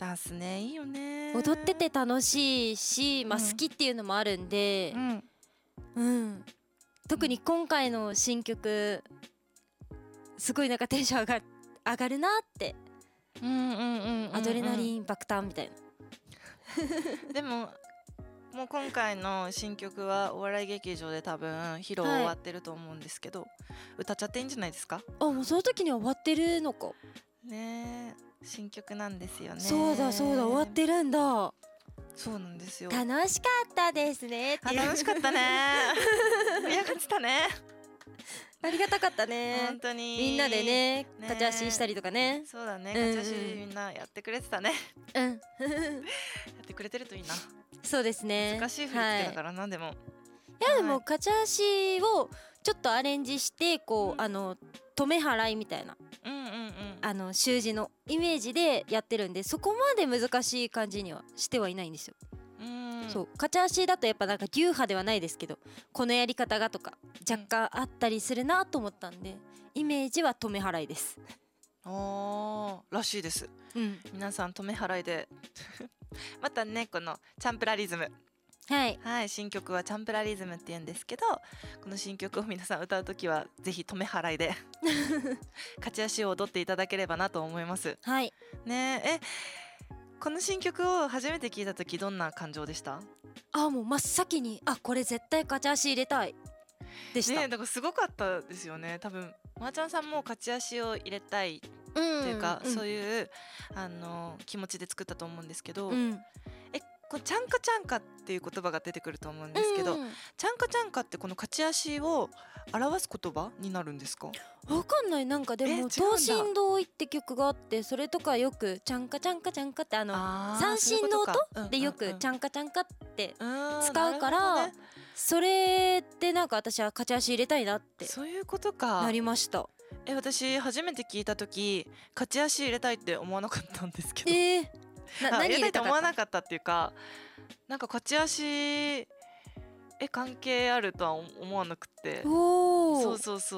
ダンスね、いいよね。 踊ってて楽しいし、まあ好きっていうのもあるんで、特に今回の新曲すごいなんかテンション上がるなって、アドレナリン爆誕みたいな。 でももう今回の新曲はお笑い劇場で多分披露終わってると思うんですけど、歌っちゃっていいんじゃないですか。 あ、もうその時には終わってるのかね。新曲なんですよね。 そうだ終わってるんだ。 そうなんですよ。 楽しかったですねっていう。 楽しかったね。盛り上がってたね。 ありがたかったね。 本当にみんなでね、勝ち足したりとかね。 そうだね、勝ち足みんなやってくれてたね。やってくれてるといいな。 そうですね。 難しい振り付けだからな、でも。 いやでも勝ち足をちょっとアレンジしてこう止め払いみたいな習字のイメージでやってるんで、そこまで難しい感じにはしてはいないんですよ。そう、勝ち足だとやっぱなんか流派ではないですけど、このやり方がとか若干あったりするなと思ったんで、イメージは止め払いです。 らしいです。皆さん止め払いでまたね、このチャンプラリズム、はい、新曲はチャンプラリズムって言うんですけど、この新曲を皆さん歌うときはぜひ止め払いで勝ち足を踊っていただければなと思います。 はいね。この新曲を初めて聞いたときどんな感情でした？ もう真っ先にこれ絶対勝ち足入れたいでした。 だからすごかったですよね。多分まーちゃんさんも勝ち足を入れたいっていうか、そういう気持ちで作ったと思うんですけど、このチャンカチャンカっていう言葉が出てくると思うんですけど、チャンカチャンカってこの勝ち足を表す言葉になるんですか？ わかんない。なんかでも東進堂って曲があって、それとかよくチャンカチャンカチャンカって三振の音でよくチャンカチャンカって使うから、それでなんか私は勝ち足入れたいなってそういうことかなりました。 私初めて聞いた時勝ち足入れたいって思わなかったんですけど、 何入れたかった？ 思わなかったっていうか、なんか勝ち足関係あるとは思わなくて。そう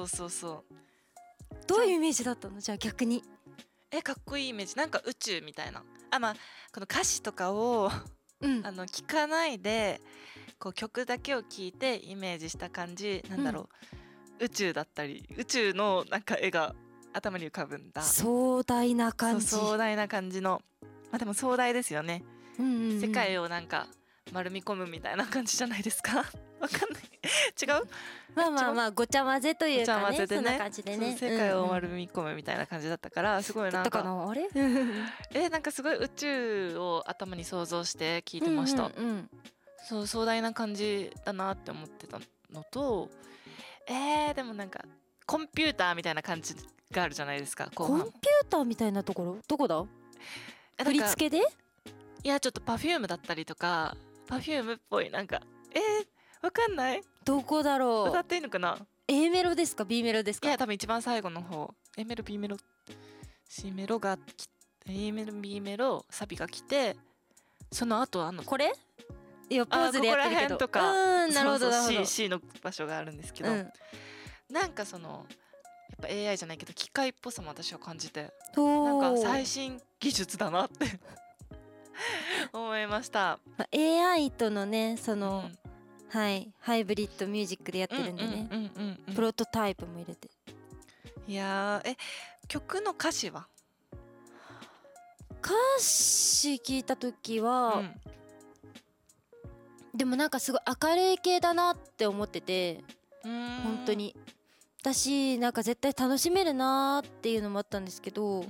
どういうイメージだったの？じゃあ逆にかっこいいイメージ、なんか宇宙みたいな。まあこの歌詞とかを聞かないでこう曲だけを聞いてイメージした感じ、なんだろう、宇宙だったり宇宙のなんか絵が頭に浮かぶんだ。壮大な感じ。壮大な感じの、でも壮大ですよね。世界をなんか丸み込むみたいな感じじゃないですか。わかんない違う？ まあごちゃ混ぜというかね、そんな感じでね、 世界を丸み込むみたいな感じだったから、すごいなんかなんかすごい宇宙を頭に想像して聞いてました。そう壮大な感じだなって思ってたのと、でもなんかコンピューターみたいな感じがあるじゃないですか。 コンピューターみたいなところどこだ？振り付けで？ いやちょっとPerfumeだったりとか、Perfumeっぽいなんかわかんない。 どこだろう？ 歌っていいのかな？ A メロですか B メロですか？ いや多分一番最後の方、A メロ B メロ C メロがA メロ B メロサビが来て、その後これいやポーズでやってるけど、 ここら辺とか、 なるほどなるほど。 C の場所があるんですけど、なんかそのやっぱ AI じゃないけど機械っぽさも私は感じて、なんか最新技術だなって思いました。 AI とのねその、ハイブリッドミュージックでやってるんでね、プロトタイプも入れて。 いや曲の歌詞は？ 歌詞聞いた時は、でもなんかすごい明るい系だなって思ってて、本当に私なんか絶対楽しめるなっていうのもあったんですけど、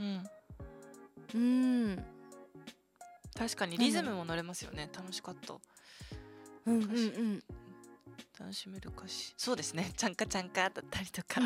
確かにリズムも乗れますよね。楽しかった。楽しめる歌詞、そうですね。チャンカチャンカだったりとか、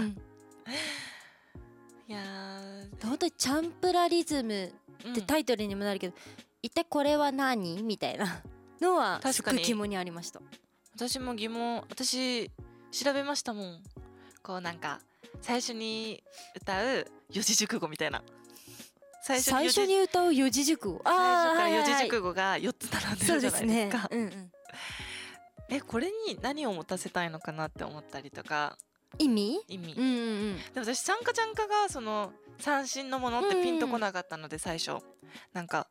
いや本当にチャンプラリズムってタイトルにもなるけど、一体これは何みたいなのはすごい疑問にありました。 私も疑問、私調べましたもん。こうなんか最初に歌う四字熟語みたいな、 最初に歌う四字熟語、 最初から四字熟語が4つ並んでるじゃないですか。これに何を持たせたいのかなって思ったりとか。意味、でも私チャンカチャンカがその三振のものってピンとこなかったので、最初なんか